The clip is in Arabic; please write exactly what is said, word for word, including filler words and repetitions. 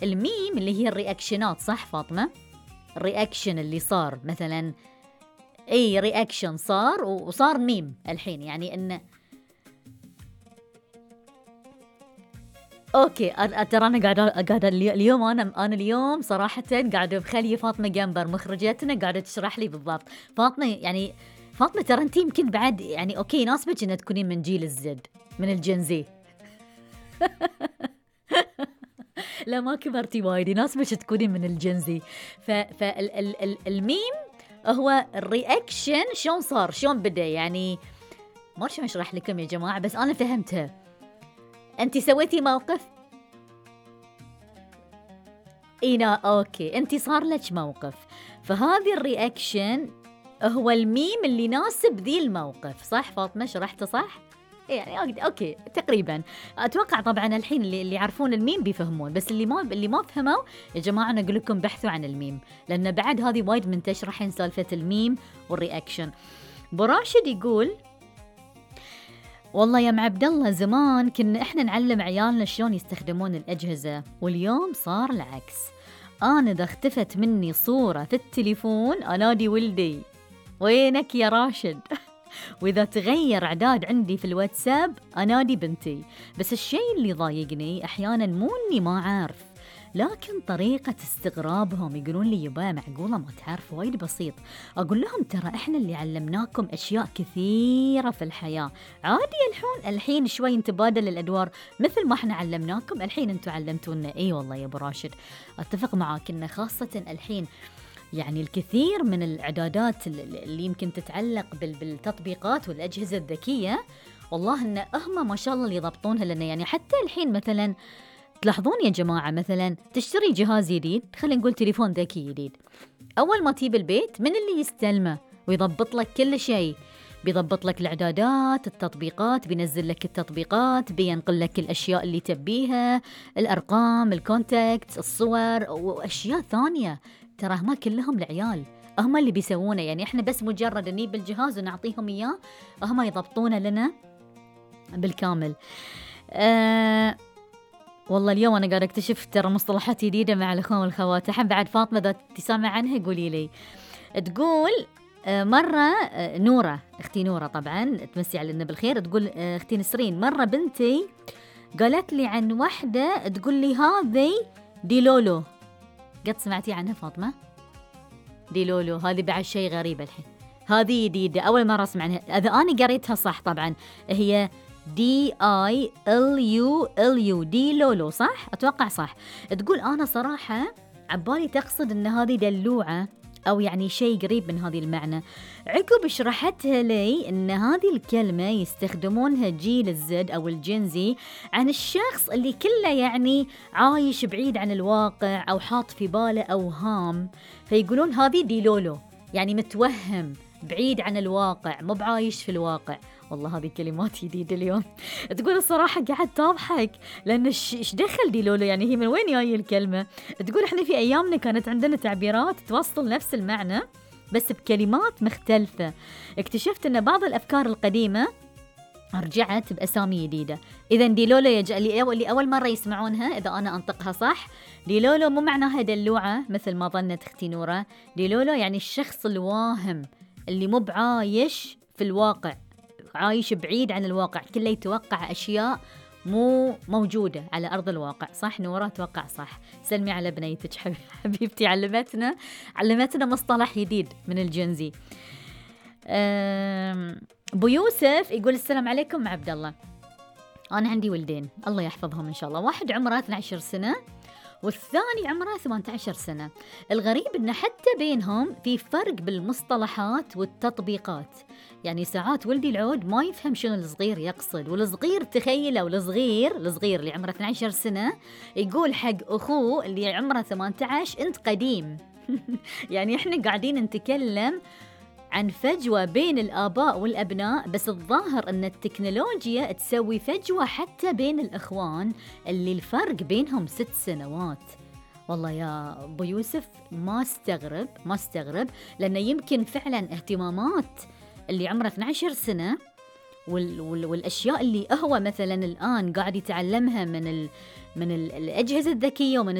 الميم اللي هي الرياكشنات، صح فاطمة؟ الرياكشن اللي صار مثلا، اي رياكشن صار وصار ميم الحين، يعني انه اوكي. ترى انا قاعده قاعده اليوم انا انا اليوم صراحه قاعده بخلي فاطمه جنبر مخرجتنا قاعده تشرح لي بالضبط. فاطمه يعني فاطمه ترى انت يمكن بعد يعني اوكي يناسبك ان تكونين من جيل الزد، من الجنزي. لا ما كبرتي وايد، يناسبك تكونين من الجنزي. فالميم هو الرياكشن شلون صار، شلون بدا، يعني ما شلون اشرح لكم يا جماعه، بس انا فهمتها. انت سويتي موقف اينا اوكي، انت صار لك موقف، فهذه الرياكشن هو الميم اللي يناسب ذي الموقف، صح فاطمه؟ شرحته صح يعني؟ اوكي تقريبا اتوقع. طبعا الحين اللي اللي يعرفون الميم بيفهمون، بس اللي ما اللي ما فهموا يا جماعه انا اقول لكم بحثوا عن الميم، لان بعد هذه وايد منتشره الحين سالفه الميم والرياكشن. براشد يقول والله يا معبد الله زمان كنا احنا نعلم عيالنا شلون يستخدمون الاجهزه، واليوم صار العكس. انا اذا اختفت مني صوره في التليفون انادي ولدي وينك يا راشد واذا تغير اعداد عندي في الواتساب انادي بنتي. بس الشيء اللي ضايقني احيانا مو اني ما عارف، لكن طريقة استغرابهم. يقولون لي يبا معقولة ما تعرف؟ وايد بسيط. أقول لهم ترى إحنا اللي علمناكم أشياء كثيرة في الحياة، عادي الحين الحين شوي نتبادل الأدوار، مثل ما إحنا علمناكم الحين أنتم علمتونا. إي والله يا أبو راشد أتفق معاك، إن خاصة الحين يعني الكثير من الإعدادات اللي يمكن تتعلق بالتطبيقات والأجهزة الذكية، والله إن هم ما شاء الله اللي يضبطونها لنا. يعني حتى الحين مثلاً تلاحظون يا جماعة، مثلا تشتري جهاز جديد، خلينا نقول تليفون ذكي جديد، أول ما تجيب البيت من اللي يستلمه ويضبط لك كل شيء؟ بيضبط لك الإعدادات، التطبيقات، بينزل لك التطبيقات، بينقل لك الأشياء اللي تبيها، الأرقام، الكونتاكت، الصور وأشياء ثانية. ترى ما كلهم العيال هم اللي بيسوونه، يعني إحنا بس مجرد نجيب الجهاز ونعطيهم إياه، هم يضبطونه لنا بالكامل. آه والله اليوم أنا قاعدة أكتشف ترى مصطلحات جديدة مع الأخوان والخوات. الحين بعد فاطمة إذا تسمع عنها قولي لي. تقول مرة نورة، أختي نورة طبعا تمسي علينا بالخير، تقول أختي نسرين مرة بنتي قالت لي عن واحدة تقول لي هذه دي لولو. قد سمعتي عنها فاطمة؟ دي لولو هذه بعد شيء غريب الحين، هذه جديدة أول مرة أسمع عنها. إذا أنا قريتها صح طبعا هي دي آي إل يو إل يو دي لولو، صح؟ أتوقع صح. تقول أنا صراحة عبالي تقصد أن هذه دلوعة أو يعني شيء قريب من هذه المعنى. عقب شرحتها لي أن هذه الكلمة يستخدمونها جيل الزد أو الجنزي عن الشخص اللي كله يعني عايش بعيد عن الواقع أو حاط في باله أوهام، فيقولون هذه دي لولو، يعني متوهم بعيد عن الواقع مو بعايش في الواقع. والله هذه كلمات جديدة اليوم. تقول الصراحة قاعد تضحك لأن إيش دخل دي لولو، يعني هي من وين جاي الكلمة؟ تقول إحنا في أيامنا كانت عندنا تعبيرات توصل نفس المعنى بس بكلمات مختلفة. اكتشفت أن بعض الأفكار القديمة رجعت بأسامي جديدة. إذا دي لولو يج... اللي أول مرة يسمعونها إذا أنا أنطقها صح، دي لولو مو معناها دلوعة مثل ما ظنت أختي نورة. دي لولو يعني الشخص الواهم اللي مو بعايش في الواقع، عايش بعيد عن الواقع، كله يتوقع أشياء مو موجودة على أرض الواقع. صح نورة؟ توقع صح. سلمي على بنيتك حبيبتي، علمتنا علمتنا مصطلح جديد من الجنزي. أبو يوسف يقول السلام عليكم عبد الله، أنا عندي ولدين الله يحفظهم إن شاء الله، واحد عمره اثنتي عشرة سنة والثاني عمره ثمانية عشر سنة. الغريب إن حتى بينهم في فرق بالمصطلحات والتطبيقات، يعني ساعات ولدي العود ما يفهم شنو الصغير يقصد، والصغير تخيلوا الصغير الصغير اللي عمره اثنتي عشر سنة يقول حق أخوه اللي عمره ثمانية عشر أنت قديم. يعني إحنا قاعدين نتكلم عن فجوة بين الآباء والأبناء، بس الظاهر أن التكنولوجيا تسوي فجوة حتى بين الأخوان اللي الفرق بينهم ست سنوات. والله يا أبو يوسف ما استغرب ما استغرب لأنه يمكن فعلا اهتمامات اللي عمره اثنتي عشر سنة وال وال والأشياء اللي هو مثلا الآن قاعد يتعلمها من ال من ال الأجهزة الذكية ومن